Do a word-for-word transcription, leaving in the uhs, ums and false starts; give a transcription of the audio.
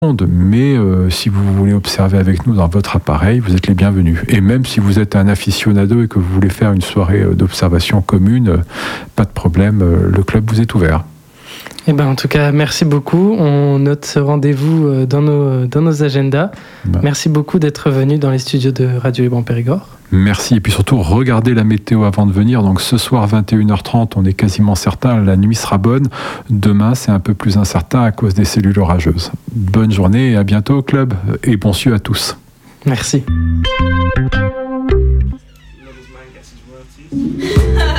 Mais euh, si vous voulez observer avec nous dans votre appareil, vous êtes les bienvenus. Et même si vous êtes un aficionado et que vous voulez faire une soirée d'observation commune, euh, pas de problème, euh, le club vous est ouvert. Eh ben, en tout cas, merci beaucoup. On note ce rendez-vous dans nos, dans nos agendas. Ben. Merci beaucoup d'être venu dans les studios de Radio Libre en Périgord. Merci. Et puis surtout, regardez la météo avant de venir. Donc ce soir, vingt et une heures trente, on est quasiment certain, la nuit sera bonne. Demain, c'est un peu plus incertain à cause des cellules orageuses. Bonne journée et à bientôt au club. Et bon su à tous. Merci.